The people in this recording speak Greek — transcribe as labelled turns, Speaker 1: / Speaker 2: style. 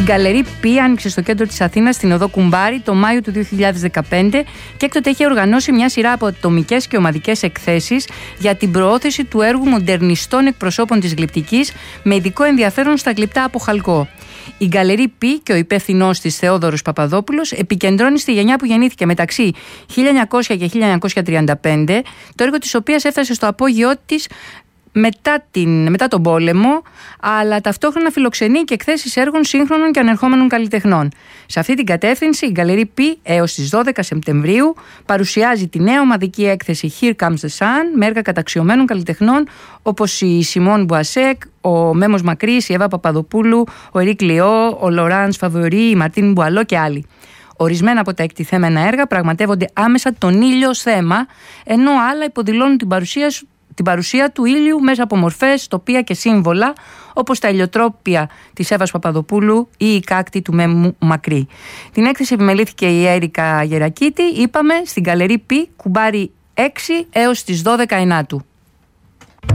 Speaker 1: Γκαλερί Π άνοιξε στο κέντρο της Αθήνας, στην οδό Κουμπάρη, το Μάιο του 2015 και έκτοτε έχει οργανώσει μια σειρά από ατομικές και ομαδικές εκθέσεις για την προώθηση του έργου μοντερνιστών εκπροσώπων της γλυπτικής με ειδικό ενδιαφέρον στα γλυπτά από χαλκό. Η Γκαλερί Π και ο υπεύθυνός της Θεόδωρος Παπαδόπουλος επικεντρώνει στη γενιά που γεννήθηκε μεταξύ 1900 και 1935, το έργο της οποίας έφτασε στο απόγειό της μετά τον πόλεμο, αλλά ταυτόχρονα φιλοξενεί και εκθέσεις έργων σύγχρονων και ανερχόμενων καλλιτεχνών. Σε αυτή την κατεύθυνση, η Γκαλερί Π έως τις 12 Σεπτεμβρίου παρουσιάζει τη νέα ομαδική έκθεση Here Comes the Sun με έργα καταξιωμένων καλλιτεχνών όπως η Σιμών Μπουασέκ, ο Μέμος Μακρύς, η Εύα Παπαδοπούλου, ο Ερίκ Λιό, ο Λοράνς Φαβορί, η Μαρτίν Μπουαλό και άλλοι. Ορισμένα από τα εκτιθέμενα έργα πραγματεύονται άμεσα τον ήλιο ως θέμα, ενώ άλλα υποδηλώνουν την παρουσία του ήλιου μέσα από μορφές, τοπία και σύμβολα, όπως τα ηλιοτρόπια της Εύας Παπαδοπούλου ή η κάκτη του Μέμου Μακρύ. Την έκθεση επιμελήθηκε η Έρικα Γερακίτη, είπαμε, στην Γκαλερί Π, Κουμπάρι 6 έως τις 12 Ενάτου.